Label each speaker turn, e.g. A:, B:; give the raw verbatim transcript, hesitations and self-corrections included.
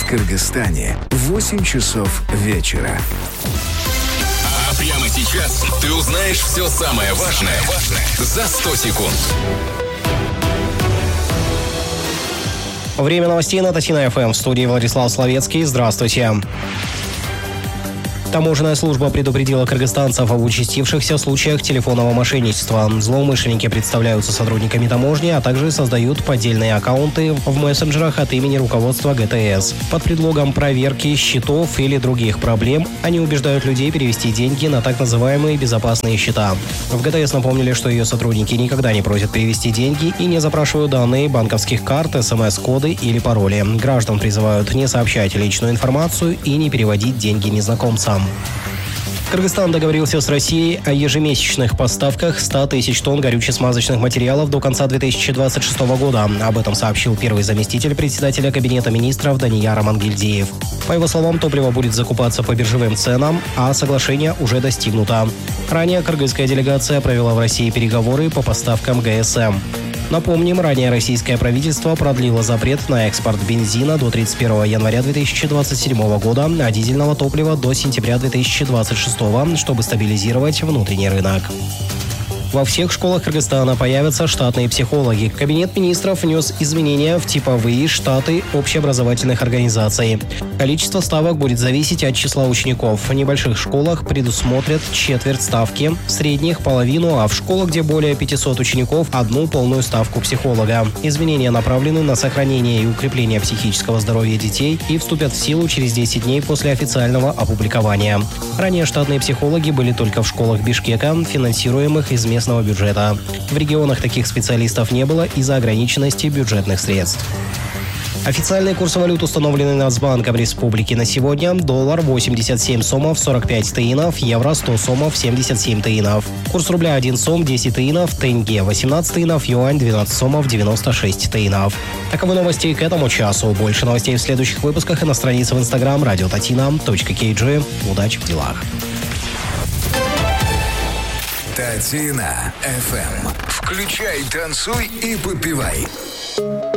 A: Кыргызстане в восемь часов вечера.
B: А прямо сейчас ты узнаешь все самое важное за сто секунд.
C: Время новостей на Татина эф эм. В студии Владислав Словецкий. Здравствуйте. Таможенная служба предупредила кыргызстанцев об участившихся случаях телефонного мошенничества. Злоумышленники представляются сотрудниками таможни, а также создают поддельные аккаунты в мессенджерах от имени руководства гэ тэ эс. Под предлогом проверки счетов или других проблем они убеждают людей перевести деньги на так называемые безопасные счета. В гэ тэ эс напомнили, что ее сотрудники никогда не просят перевести деньги и не запрашивают данные банковских карт, эс эм эс-коды или пароли. Граждан призывают не сообщать личную информацию и не переводить деньги незнакомцам. Кыргызстан договорился с Россией о ежемесячных поставках ста тысяч тонн горюче-смазочных материалов до конца две тысячи двадцать шестого года. Об этом сообщил первый заместитель председателя Кабинета министров Данияр Амангельдиев. По его словам, топливо будет закупаться по биржевым ценам, а соглашение уже достигнуто. Ранее кыргызская делегация провела в России переговоры по поставкам гэ эс эм. Напомним, ранее российское правительство продлило запрет на экспорт бензина до тридцать первого января две тысячи двадцать седьмого года, а дизельного топлива до сентября две тысячи двадцать шестого, чтобы стабилизировать внутренний рынок. Во всех школах Кыргызстана появятся штатные психологи. Кабинет министров внес изменения в типовые штаты общеобразовательных организаций. Количество ставок будет зависеть от числа учеников. В небольших школах предусмотрят четверть ставки, в средних – половину, а в школах, где более пятисот учеников – одну полную ставку психолога. Изменения направлены на сохранение и укрепление психического здоровья детей и вступят в силу через десять дней после официального опубликования. Ранее штатные психологи были только в школах Бишкека, финансируемых из местного бюджета. В регионах таких специалистов не было из-за ограниченности бюджетных средств. Официальный курс валют, установленный Нацбанком Республики на сегодня: доллар восемьдесят семь сомов сорок пять тыинов, евро сто сомов семьдесят семь тыинов. Курс рубля один сом десять тыинов, тенге восемнадцать тыинов, юань двенадцать сомов девяносто шесть тыинов. Таковы новости к этому часу. Больше новостей в следующих выпусках и на странице в инстаграм радио татина точка кей джи. Удачи в делах.
A: Татина эф эм. Включай, танцуй и попивай.